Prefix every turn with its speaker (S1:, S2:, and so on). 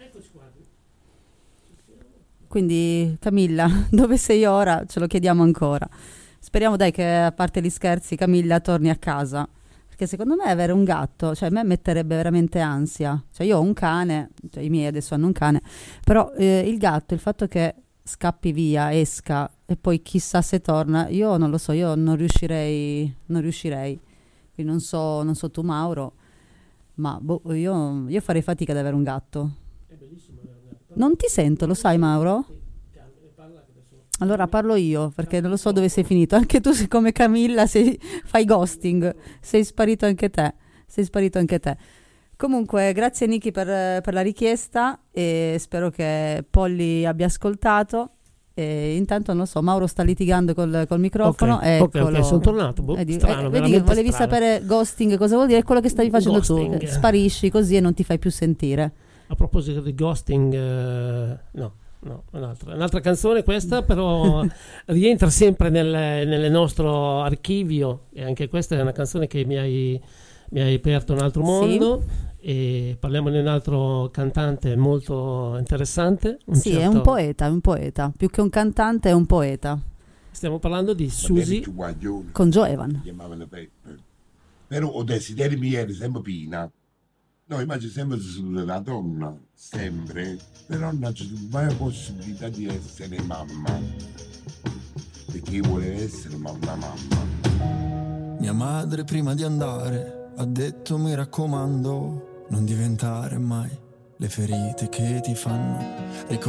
S1: Quindi Camilla, dove sei ora? Ce lo chiediamo ancora. Speriamo dai che, a parte gli scherzi, Camilla torni a casa, perché secondo me avere un gatto, cioè a me metterebbe veramente ansia. Cioè io ho un cane, cioè i miei adesso hanno un cane, però il gatto, il fatto che scappi via, esca e poi chissà se torna, io non lo so, io non riuscirei. Quindi non so tu Mauro, ma io farei fatica ad avere un gatto.
S2: È bellissimo avere un gatto.
S1: Non ti sento, lo sai Mauro? Allora parlo io, perché non lo so dove sei finito. Anche tu, come Camilla, fai ghosting. Sei sparito anche te. Comunque, grazie Niki per la richiesta e spero che Polly abbia ascoltato. E intanto, non lo so, Mauro sta litigando col microfono.
S2: Ok, sono tornato. Strano,
S1: vedi, volevi sapere ghosting cosa vuol dire? È quello che stavi facendo tu. Sparisci così e non ti fai più sentire.
S2: A proposito di ghosting, no, un'altra canzone questa, però rientra sempre nel nostro archivio, e anche questa è una canzone che mi hai aperto un altro mondo. Sì. E parliamo di un altro cantante molto interessante.
S1: È un poeta, più che un cantante è un poeta.
S2: Stiamo parlando di Susi
S1: con Joe Evan.
S3: Chiamavano Peppe, però o desideri miei sempre pina. No, immagino sempre sulla donna, sempre, però non c'è mai possibilità di essere mamma, perché io volevo essere mamma.
S4: Mia madre prima di andare ha detto mi raccomando, non diventare mai le ferite che ti fanno